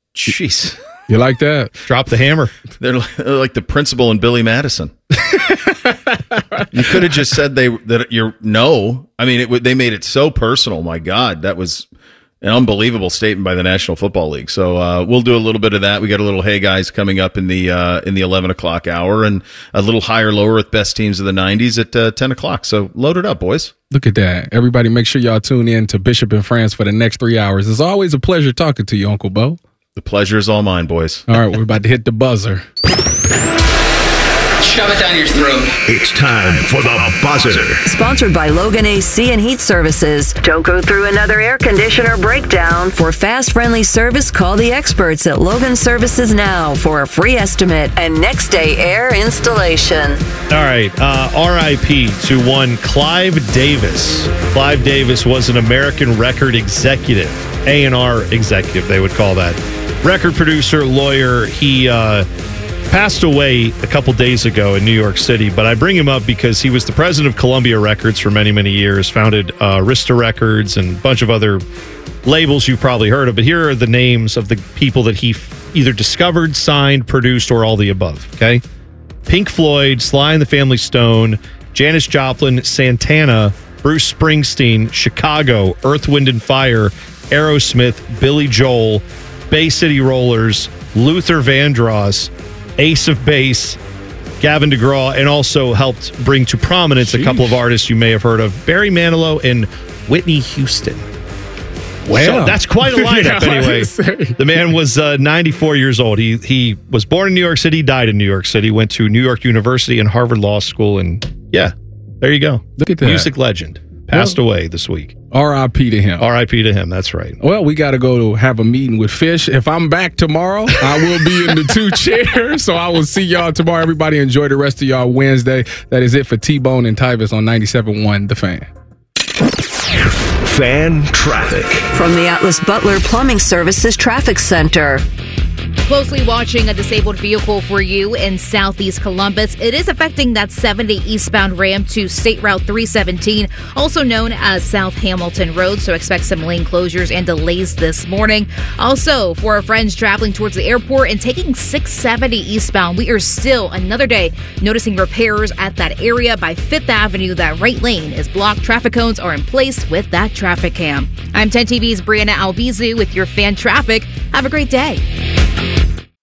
Jeez. You like that? Drop the hammer. They're like, they're like the principal and Billy Madison. You could have just said they that you're no. I mean, it would. They made it so personal. My God, that was an unbelievable statement by the National Football League. So uh, we'll do a little bit of that. We got a little hey guys coming up in the uh, in the eleven o'clock hour, and a little higher lower with best teams of the nineties at uh, ten o'clock. So load it up, boys. Look at that. Everybody make sure y'all tune in to Bishop and Friends for the next three hours. It's always a pleasure talking to you, Uncle Bo. The pleasure is all mine, boys. All right, we're about to hit the buzzer. Shove it down your throat. It's time for the buzzer. Sponsored by Logan A C and Heat Services. Don't go through another air conditioner breakdown. For fast, friendly service, call the experts at Logan Services now for a free estimate and next day air installation. All right, uh, R I P to one Clive Davis. Clive Davis was an American record executive, A and R executive, they would call that. Record producer, lawyer. He uh, passed away a couple days ago in New York City, but I bring him up because he was the president of Columbia Records for many, many years, founded uh, Arista Records and a bunch of other labels you've probably heard of. But here are the names of the people that he f- either discovered, signed, produced, or all the above, okay? Pink Floyd, Sly and the Family Stone, Janis Joplin, Santana, Bruce Springsteen, Chicago, Earth, Wind and Fire, Aerosmith, Billy Joel, Bay City Rollers, Luther Vandross, Ace of Base, Gavin DeGraw, and also helped bring to prominence Sheesh. a couple of artists you may have heard of, Barry Manilow and Whitney Houston. Wow. So that's quite a lineup Yeah, I anyway. was gonna say. The man was uh, ninety-four years old. He he was born in New York City, died in New York City, went to New York University and Harvard Law School, and yeah, there you go. Look at that. Music legend. Passed Well- away this week. R I P to him. R I P to him. That's right. Well, we got to go to have a meeting with Fish. If I'm back tomorrow, I will be in the two chairs. So I will see y'all tomorrow. Everybody enjoy the rest of y'all Wednesday. That is it for T-Bone and Tyvis on ninety-seven point one The Fan. Fan traffic. From the Atlas Butler Plumbing Services Traffic Center. Closely watching a disabled vehicle for you in southeast Columbus. It is affecting that seventy eastbound ramp to State Route three seventeen, also known as South Hamilton Road. So expect some lane closures and delays this morning. Also, for our friends traveling towards the airport and taking six seventy eastbound, we are still another day noticing repairs at that area by Fifth Avenue. That right lane is blocked. Traffic cones are in place with that traffic cam. I'm ten T V's Brianna Albizu with your fan traffic. Have a great day.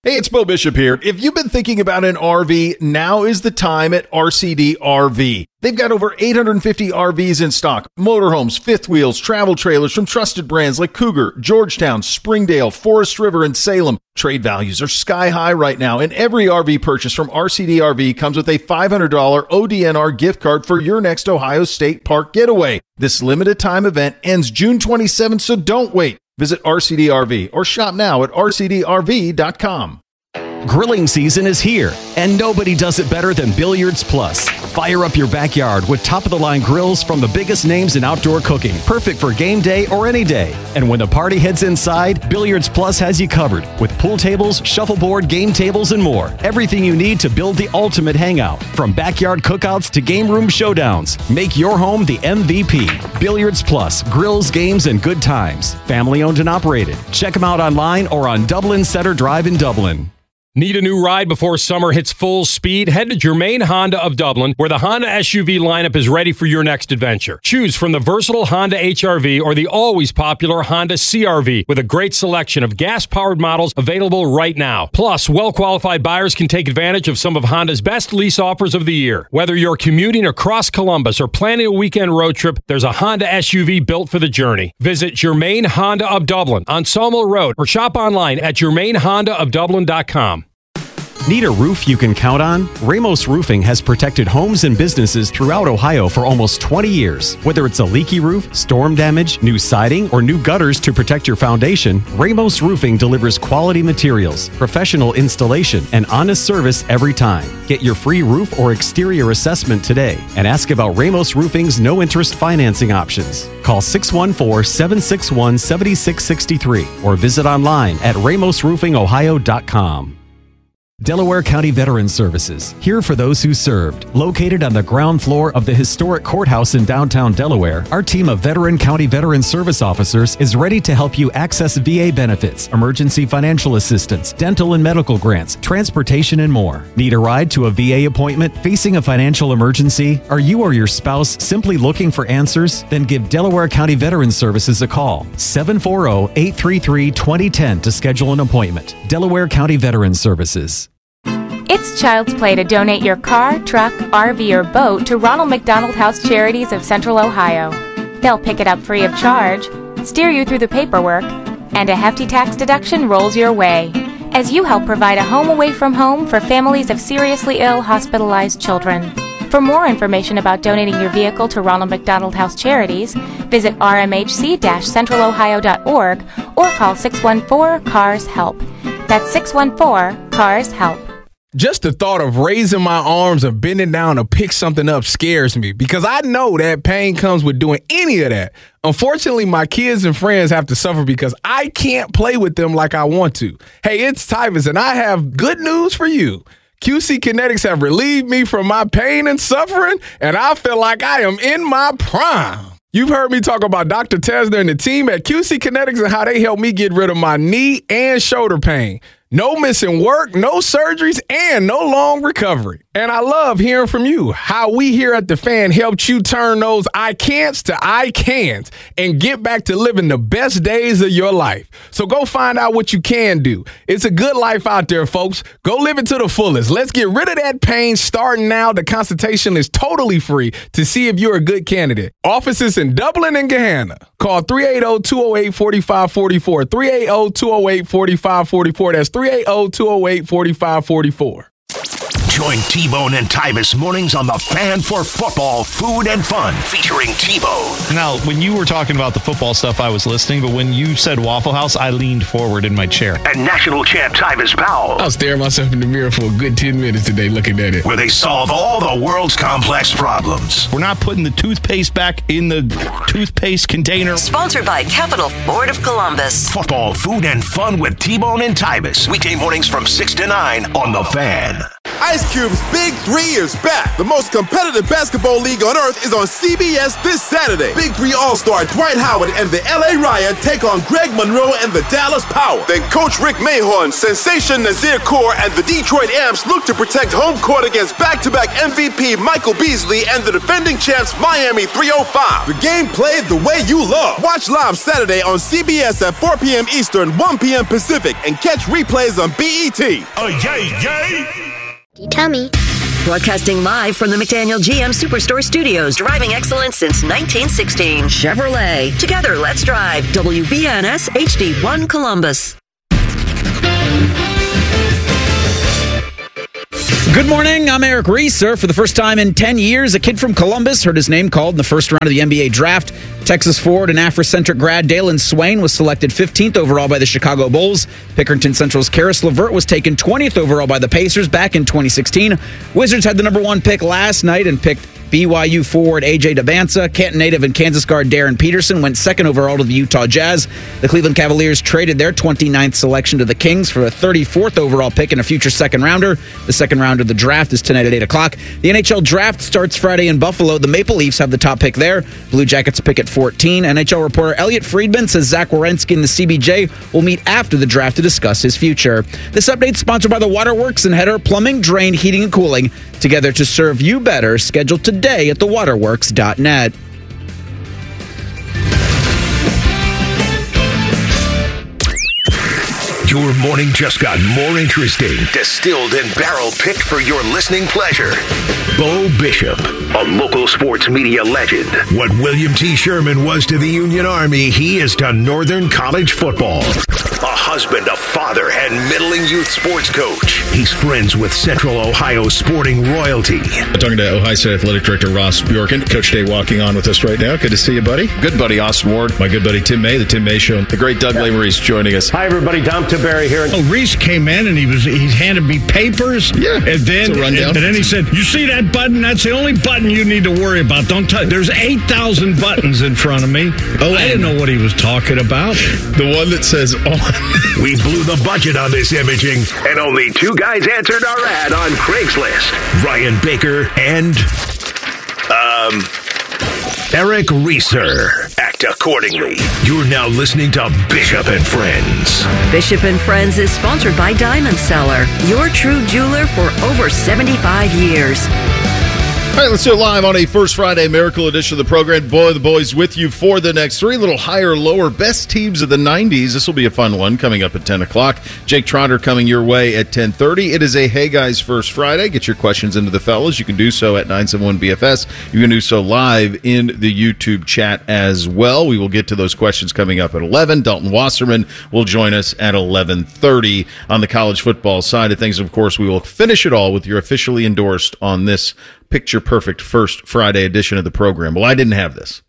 Hey, it's Bo Bishop here. If you've been thinking about an R V, now is the time at R C D R V. They've got over eight hundred fifty R Vs in stock. Motorhomes, fifth wheels, travel trailers from trusted brands like Cougar, Georgetown, Springdale, Forest River, and Salem. Trade values are sky high right now, and every R V purchase from R C D R V comes with a five hundred dollars O D N R gift card for your next Ohio State Park getaway. This limited time event ends June twenty-seventh, so don't wait. Visit R C D R V or shop now at R C D R V dot com. Grilling season is here, and nobody does it better than Billiards Plus. Fire up your backyard with top-of-the-line grills from the biggest names in outdoor cooking, perfect for game day or any day. And when the party heads inside, Billiards Plus has you covered with pool tables, shuffleboard, game tables, and more. Everything you need to build the ultimate hangout, from backyard cookouts to game room showdowns. Make your home the M V P. Billiards Plus, grills, games, and good times. Family-owned and operated. Check them out online or on Dublin Center Drive in Dublin. Need a new ride before summer hits full speed? Head to Germain Honda of Dublin, where the Honda S U V lineup is ready for your next adventure. Choose from the versatile Honda H R V or the always popular Honda C R V, with a great selection of gas-powered models available right now. Plus, well-qualified buyers can take advantage of some of Honda's best lease offers of the year. Whether you're commuting across Columbus or planning a weekend road trip, there's a Honda S U V built for the journey. Visit Germain Honda of Dublin on Sawmill Road or shop online at germain honda of dublin dot com. Need a roof you can count on? Ramos Roofing has protected homes and businesses throughout Ohio for almost twenty years. Whether it's a leaky roof, storm damage, new siding, or new gutters to protect your foundation, Ramos Roofing delivers quality materials, professional installation, and honest service every time. Get your free roof or exterior assessment today and ask about Ramos Roofing's no-interest financing options. Call six one four, seven six one, seven six six three or visit online at ramos roofing ohio dot com. Delaware County Veterans Services, here for those who served. Located on the ground floor of the historic courthouse in downtown Delaware, our team of Veteran County Veterans Service officers is ready to help you access V A benefits, emergency financial assistance, dental and medical grants, transportation, and more. Need a ride to a V A appointment? Facing a financial emergency? Are you or your spouse simply looking for answers? Then give Delaware County Veterans Services a call. seven four zero, eight three three, two zero one zero to schedule an appointment. Delaware County Veterans Services. It's Child's Play to donate your car, truck, R V, or boat to Ronald McDonald House Charities of Central Ohio. They'll pick it up free of charge, steer you through the paperwork, and a hefty tax deduction rolls your way as you help provide a home away from home for families of seriously ill, hospitalized children. For more information about donating your vehicle to Ronald McDonald House Charities, visit r m h c dash central ohio dot org or call six one four, C A R S HELP. That's six one four, C A R S HELP. Just the thought of raising my arms and bending down to pick something up scares me because I know that pain comes with doing any of that. Unfortunately, my kids and friends have to suffer because I can't play with them like I want to. Hey, it's Tyvus, and I have good news for you. Q C Kinetics have relieved me from my pain and suffering, and I feel like I am in my prime. You've heard me talk about Doctor Tesner and the team at Q C Kinetics and how they helped me get rid of my knee and shoulder pain. No missing work, no surgeries, and no long recovery. And I love hearing from you, how we here at The Fan helped you turn those I can'ts to I can'ts and get back to living the best days of your life. So go find out what you can do. It's a good life out there, folks. Go live it to the fullest. Let's get rid of that pain starting now. The consultation is totally free to see if you're a good candidate. Offices in Dublin and Gahanna. Call three eight zero, two zero eight, four five four four, three eight zero, two zero eight, four five four four. That's three eight zero, two zero eight, four five four four. Join T-Bone and Tyvus mornings on The Fan for football, food, and fun, featuring T-Bone. Now, when you were talking about the football stuff, I was listening, but when you said Waffle House, I leaned forward in my chair. And national champ Tyvus Powell. I was staring myself in the mirror for a good ten minutes today looking at it. Where they solve all the world's complex problems. We're not putting the toothpaste back in the toothpaste container. Sponsored by Capital Ford of Columbus. Football, food, and fun with T-Bone and Tyvus. Weekday mornings from six to nine on The Fan. Ice Cube's Big Three is back. The most competitive basketball league on earth is on C B S this Saturday. Big Three All-Star Dwight Howard and the L A Riot take on Greg Monroe and the Dallas Power. Then Coach Rick Mahorn, Sensation Nazir Kaur, and the Detroit Amps look to protect home court against back-to-back M V P Michael Beasley and the defending champs Miami three oh five. The game played the way you love. Watch live Saturday on C B S at four p.m. Eastern, one p.m. Pacific, and catch replays on B E T. Oh, yay, yay! Tell me. Broadcasting live from the McDaniel G M Superstore Studios. Driving excellence since nineteen sixteen. Chevrolet. Together, let's drive. W B N S H D one Columbus. Good morning, I'm Eric Reeser. For the first time in ten years, a kid from Columbus heard his name called in the first round of the N B A draft. Texas forward and Afrocentric grad Dalen Swain was selected fifteenth overall by the Chicago Bulls. Pickerington Central's Karis LeVert was taken twentieth overall by the Pacers back in twenty sixteen. Wizards had the number one pick last night and picked B Y U forward A J Dabanza. Canton native and Kansas guard Darren Peterson went second overall to the Utah Jazz. The Cleveland Cavaliers traded their twenty-ninth selection to the Kings for a thirty-fourth overall pick and a future second rounder. The second round of the draft is tonight at eight o'clock. The N H L draft starts Friday in Buffalo. The Maple Leafs have the top pick there. Blue Jackets pick at fourteen. N H L reporter Elliot Friedman says Zach Werenski and the C B J will meet after the draft to discuss his future. This update is sponsored by the Waterworks and Header Plumbing, Drain, Heating, and Cooling. Together to serve you better. Scheduled today at the waterworks dot net. Your morning just got more interesting. Distilled and barrel picked for your listening pleasure. Bo Bishop, a local sports media legend. What William T. Sherman was to the Union Army, he is to Northern College football. A husband, a father, and middling youth sports coach. He's friends with Central Ohio sporting royalty. Talking to Ohio State Athletic Director Ross Bjorken. Coach Day walking on with us right now. Good to see you, buddy. Good buddy, Austin Ward. My good buddy, Tim May, the Tim May Show. The great Doug Lesmerises joining us. Hi, everybody. Dom Tiberi here. Oh, Reese came in and he was he handed me papers. Yeah. And then, it's a rundown. And, and then he said, you see that button? That's the only button you need to worry about. Don't touch. There's eight thousand buttons in front of me. Oh, I didn't know what he was talking about. The one that says on. We blew the budget on this imaging, and only two guys answered our ad on Craigslist. Ryan Baker and, um, Eric Reeser. Act accordingly. You're now listening to Bishop and Friends. Bishop and Friends is sponsored by Diamond Seller, your true jeweler for over seventy-five years. All right, let's do it live on a First Friday Miracle edition of the program. Boy, the boys with you for the next three. Little higher, lower, best teams of the nineties. This will be a fun one coming up at ten o'clock. Jake Trotter coming your way at ten thirty. It is a Hey Guys First Friday. Get your questions into the fellas. You can do so at nine seven one B F S. You can do so live in the YouTube chat as well. We will get to those questions coming up at eleven. Dalton Wasserman will join us at eleven thirty on the college football side of things. Of course, we will finish it all with your officially endorsed on this Picture Perfect First Friday edition of the program. Well, I didn't have this.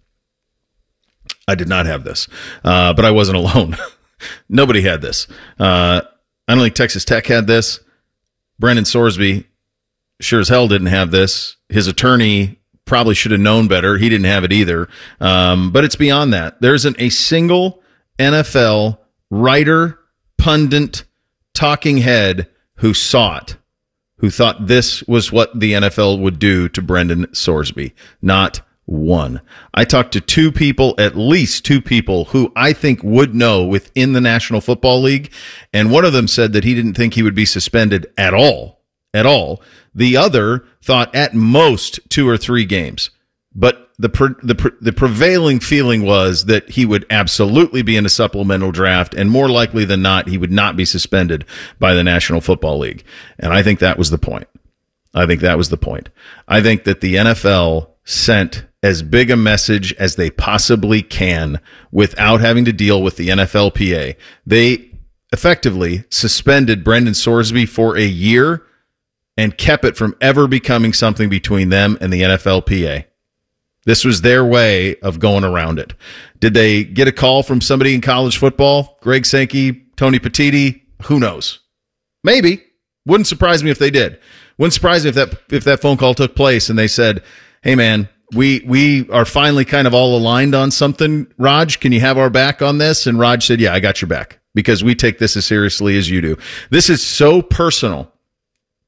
I did not have this, uh, but I wasn't alone. Nobody had this. Uh, I don't think Texas Tech had this. Brendan Sorsby sure as hell didn't have this. His attorney probably should have known better. He didn't have it either. Um, but it's beyond that. There isn't a single N F L writer, pundit, talking head who saw it, who thought this was what the N F L would do to Brendan Sorsby. Not one. I talked to two people, at least two people, who I think would know within the National Football League, and one of them said that he didn't think he would be suspended at all, at all. The other thought at most two or three games. But the pre- the pre- the prevailing feeling was that he would absolutely be in a supplemental draft, and more likely than not, he would not be suspended by the National Football League. And I think that was the point. I think that was the point. I think that the N F L sent as big a message as they possibly can without having to deal with the N F L P A. They effectively suspended Brendan Sorsby for a year and kept it from ever becoming something between them and the N F L P A. This was their way of going around it. Did they get a call from somebody in college football? Greg Sankey, Tony Petitti? Who knows? Maybe. Wouldn't surprise me if they did. Wouldn't surprise me if that if that phone call took place and they said, hey, man, we we are finally kind of all aligned on something. Raj, can you have our back on this? And Raj said, yeah, I got your back because we take this as seriously as you do. This is so personal.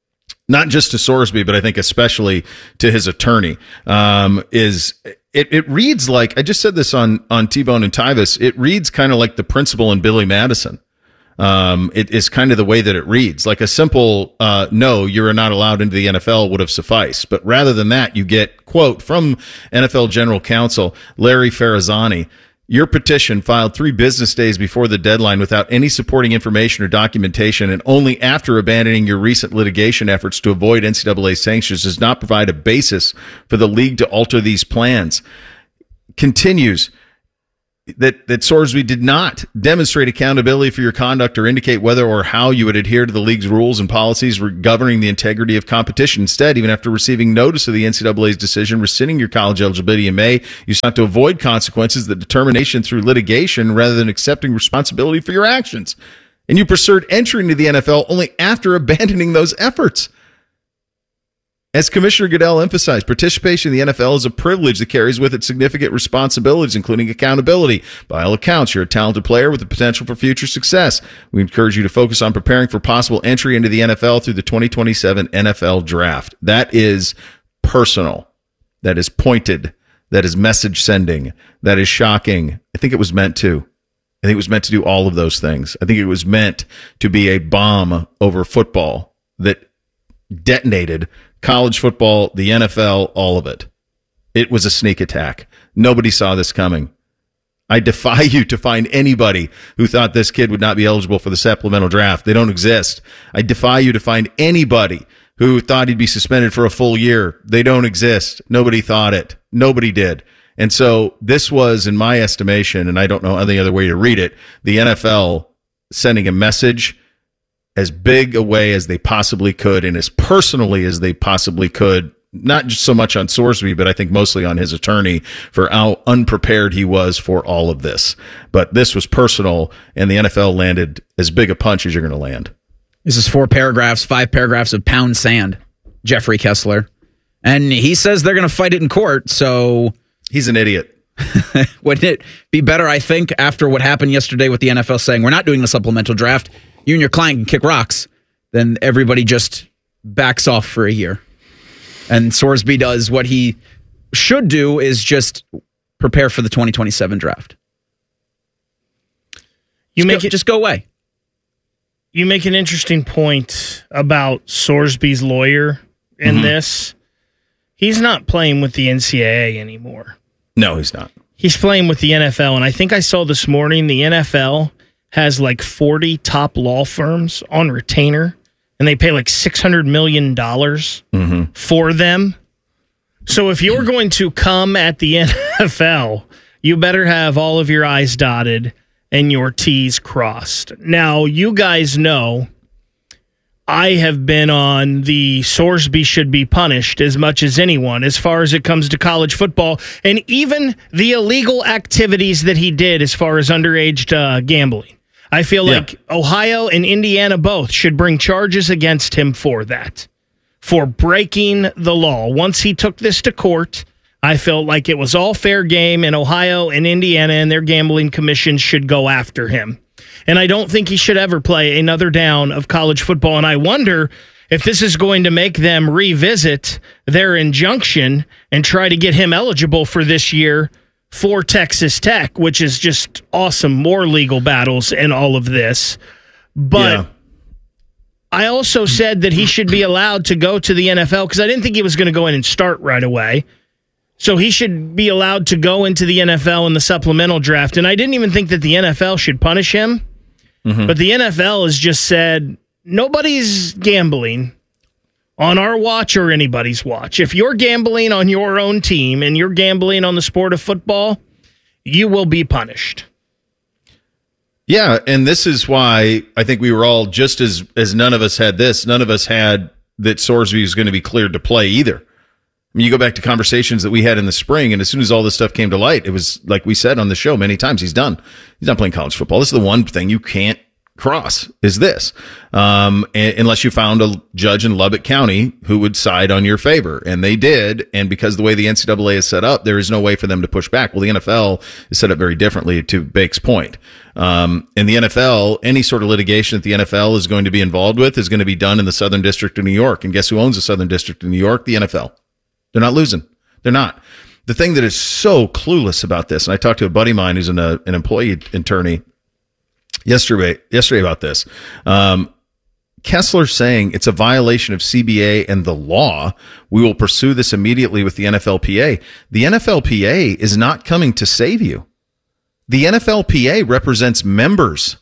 not just to Sorsby, but I think especially to his attorney, um, is it, it reads like, I just said this on, on T-Bone and Tyvis, it reads kind of like the principal in Billy Madison. Um, it is kind of the way that it reads. Like a simple, uh, no, you're not allowed into the N F L would have sufficed. But rather than that, you get, quote, from N F L General Counsel Larry Ferrazzani, your petition filed three business days before the deadline without any supporting information or documentation and only after abandoning your recent litigation efforts to avoid N C double A sanctions does not provide a basis for the league to alter these plans. Continues that, that Sorsby did not demonstrate accountability for your conduct or indicate whether or how you would adhere to the league's rules and policies governing the integrity of competition. Instead, even after receiving notice of the N C double A's decision rescinding your college eligibility in May, you sought to avoid consequences, the determination through litigation rather than accepting responsibility for your actions. And you pursued entry into the N F L only after abandoning those efforts. As Commissioner Goodell emphasized, participation in the N F L is a privilege that carries with it significant responsibilities, including accountability. By all accounts, you're a talented player with the potential for future success. We encourage you to focus on preparing for possible entry into the N F L through the twenty twenty-seven N F L Draft. That is personal. That is pointed. That is message sending. That is shocking. I think it was meant to. I think it was meant to do all of those things. I think it was meant to be a bomb over football that detonated college football, the N F L, all of it. It was a sneak attack. Nobody saw this coming. I defy you to find anybody who thought this kid would not be eligible for the supplemental draft. They don't exist. I defy you to find anybody who thought he'd be suspended for a full year. They don't exist. Nobody thought it. Nobody did. And so this was, in my estimation, and I don't know any other way to read it, the N F L sending a message as big a way as they possibly could and as personally as they possibly could, not just so much on Sorsby, but I think mostly on his attorney for how unprepared he was for all of this. But this was personal, and the N F L landed as big a punch as you're going to land. This is four paragraphs, five paragraphs of pound sand, Jeffrey Kessler. And he says they're going to fight it in court, so... He's an idiot. Wouldn't it be better, I think, after what happened yesterday with the N F L saying, we're not doing the supplemental draft, you and your client can kick rocks, then everybody just backs off for a year. And Sorsby does what he should do, is just prepare for the twenty twenty-seven draft. You just make go, it just go away. You make an interesting point about Sorsby's lawyer in mm-hmm. this. He's not playing with the N C double A anymore. No, he's not. He's playing with the N F L, and I think I saw this morning the N F L has like forty top law firms on retainer, and they pay like six hundred million dollars mm-hmm. for them. So if you're going to come at the N F L, you better have all of your I's dotted and your T's crossed. Now, you guys know I have been on the Sorsby should be punished as much as anyone as far as it comes to college football, and even the illegal activities that he did as far as underage uh, gambling. I feel yeah. like Ohio and Indiana both should bring charges against him for that, for breaking the law. Once he took this to court, I felt like it was all fair game, and Ohio and Indiana and their gambling commissions should go after him. And I don't think he should ever play another down of college football. And I wonder if this is going to make them revisit their injunction and try to get him eligible for this year for Texas Tech, which is just awesome. More legal battles and all of this. But yeah. I also said that he should be allowed to go to the N F L because I didn't think he was going to go in and start right away. So he should be allowed to go into the N F L in the supplemental draft. And I didn't even think that the N F L should punish him. Mm-hmm. But the N F L has just said, nobody's gambling on our watch or anybody's watch. If you're gambling on your own team and you're gambling on the sport of football, you will be punished. Yeah, and this is why I think we were all just as, as none of us had this, none of us had that Sorsby was going to be cleared to play either. I mean, you go back to conversations that we had in the spring, and as soon as all this stuff came to light, it was like we said on the show many times, he's done. He's not playing college football. This is the one thing you can't cross is this. Um, a- unless you found a judge in Lubbock County who would side on your favor. And they did. And because the way the N C double A is set up, there is no way for them to push back. Well, the N F L is set up very differently, to Bake's point. Um, in the N F L, any sort of litigation that the N F L is going to be involved with is going to be done in the Southern District of New York. And guess who owns the Southern District of New York? The N F L. They're not losing. They're not. The thing that is so clueless about this, and I talked to a buddy of mine who's an, uh, an employee attorney yesterday, yesterday about this. Um, Kessler saying it's a violation of C B A and the law. We will pursue this immediately with the N F L P A. The N F L P A is not coming to save you. The N F L P A represents members.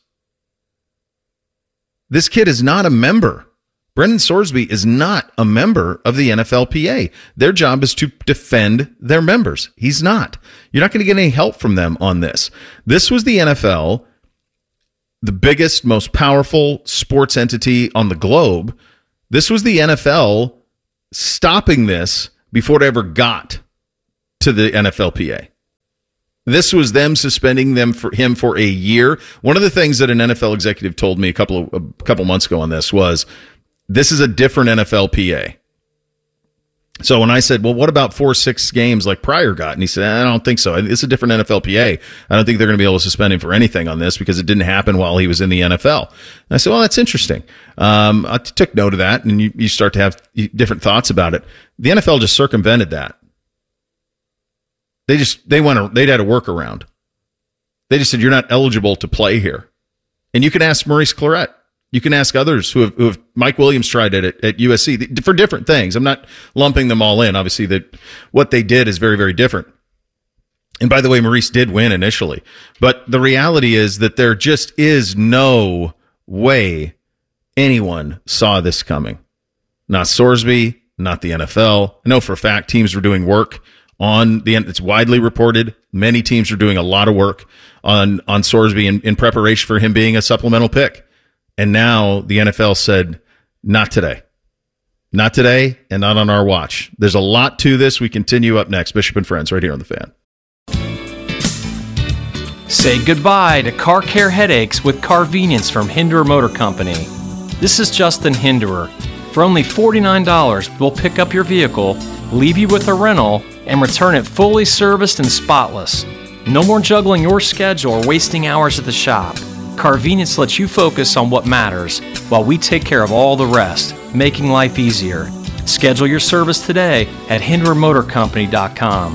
This kid is not a member. Brendan Sorsby is not a member of the N F L P A. Their job is to defend their members. He's not. You're not going to get any help from them on this. This was the N F L, the biggest, most powerful sports entity on the globe. This was the N F L stopping this before it ever got to the N F L P A. This was them suspending them for him for a year. One of the things that an N F L executive told me a couple of a couple months ago on this was, this is a different N F L P A. So when I said, well, what about four, six games like Pryor got? And he said, I don't think so. It's a different N F L P A. I don't think they're going to be able to suspend him for anything on this because it didn't happen while he was in the N F L. And I said, well, that's interesting. Um, I t- took note of that, and you, you start to have different thoughts about it. The N F L just circumvented that. They just, they went, they had a workaround. They just said, you're not eligible to play here. And you can ask Maurice Clarett. You can ask others who have, who have Mike Williams tried it at, at U S C for different things. I'm not lumping them all in. Obviously, that what they did is very, very different. And by the way, Maurice did win initially. But the reality is that there just is no way anyone saw this coming. Not Sorsby, not the N F L. I know for a fact teams were doing work on the, it's widely reported. Many teams are doing a lot of work on, on Sorsby in, in preparation for him being a supplemental pick. And now the N F L said, not today. Not today and not on our watch. There's a lot to this. We continue up next. Bishop and Friends right here on The Fan. Say goodbye to car care headaches with Carvenience from Hinderer Motor Company. This is Justin Hinderer. For only forty-nine dollars, we'll pick up your vehicle, leave you with a rental, and return it fully serviced and spotless. No more juggling your schedule or wasting hours at the shop. Carvenience lets you focus on what matters while we take care of all the rest, making life easier. Schedule your service today at hinderer motor company dot com.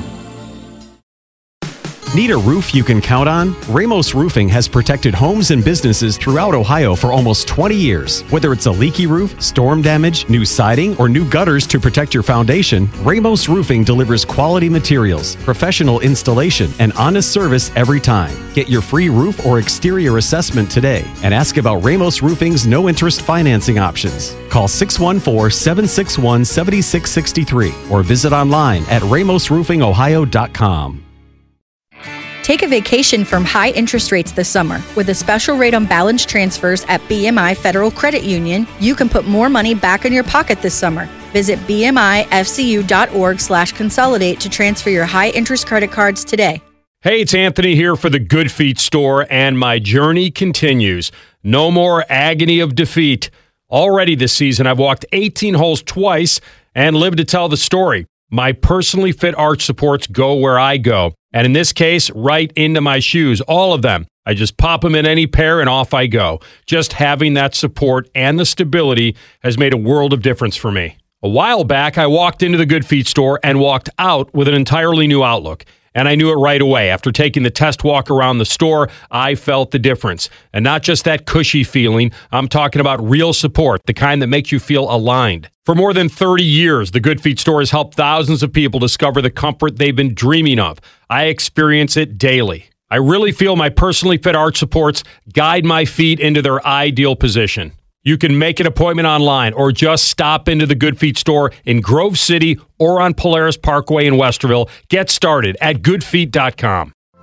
Need a roof you can count on? Ramos Roofing has protected homes and businesses throughout Ohio for almost twenty years. Whether it's a leaky roof, storm damage, new siding, or new gutters to protect your foundation, Ramos Roofing delivers quality materials, professional installation, and honest service every time. Get your free roof or exterior assessment today and ask about Ramos Roofing's no-interest financing options. Call six one four, seven six one, seven six six three or visit online at ramos roofing ohio dot com. Take a vacation from high interest rates this summer. With a special rate on balance transfers at B M I Federal Credit Union, you can put more money back in your pocket this summer. Visit bmifcu.org slash consolidate to transfer your high interest credit cards today. Hey, it's Anthony here for the Good Feet store, and my journey continues. No more agony of defeat. Already this season, I've walked eighteen holes twice and lived to tell the story. My personally fit arch supports go where I go. And in this case, right into my shoes, all of them. I just pop them in any pair and off I go. Just having that support and the stability has made a world of difference for me. A while back, I walked into the Good Feet store and walked out with an entirely new outlook. And I knew it right away. After taking the test walk around the store, I felt the difference. And not just that cushy feeling, I'm talking about real support, the kind that makes you feel aligned. For more than thirty years, the Good Feet store has helped thousands of people discover the comfort they've been dreaming of. I experience it daily. I really feel my personally fit arch supports guide my feet into their ideal position. You can make an appointment online or just stop into the Good Feet store in Grove City or on Polaris Parkway in Westerville. Get started at good feet dot com.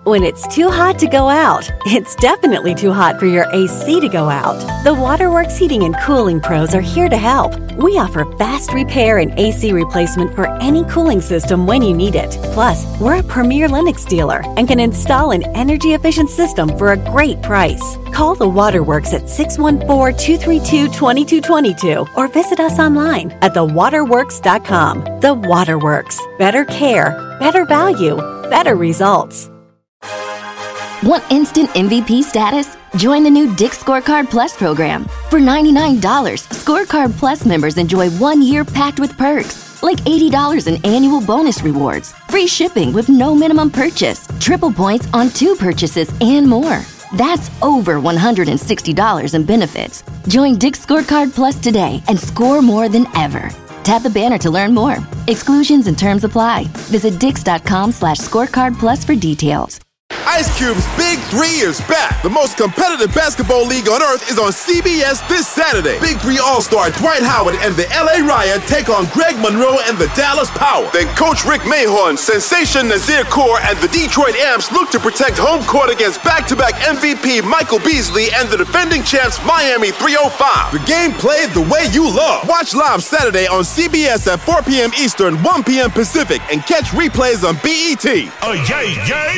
When it's too hot to go out, it's definitely too hot for your A C to go out. The Waterworks Heating and Cooling Pros are here to help. We offer fast repair and A C replacement for any cooling system when you need it. Plus, we're a premier Lennox dealer and can install an energy-efficient system for a great price. Call the Waterworks at six one four, two three two, two two two two or visit us online at the waterworks dot com. The Waterworks. Better care, better value, better results. Want instant M V P status? Join the new Dick's Scorecard Plus program. For ninety-nine dollars, Scorecard Plus members enjoy one year packed with perks, like eighty dollars in annual bonus rewards, free shipping with no minimum purchase, triple points on two purchases, and more. That's over one hundred sixty dollars in benefits. Join Dick's Scorecard Plus today and score more than ever. Tap the banner to learn more. Exclusions and terms apply. Visit dix.com slash scorecard plus for details. Ice Cube's Big Three is back. The most competitive basketball league on earth is on C B S this Saturday. Big Three All-Star Dwight Howard and the L A Riot take on Greg Monroe and the Dallas Power. Then Coach Rick Mahorn, Sensation Nazir Kaur, and the Detroit Amps look to protect home court against back-to-back M V P Michael Beasley and the defending champs Miami three oh five. The game played the way you love. Watch live Saturday on C B S at four p.m. Eastern, one p.m. Pacific, and catch replays on B E T. Oh, yay, yay!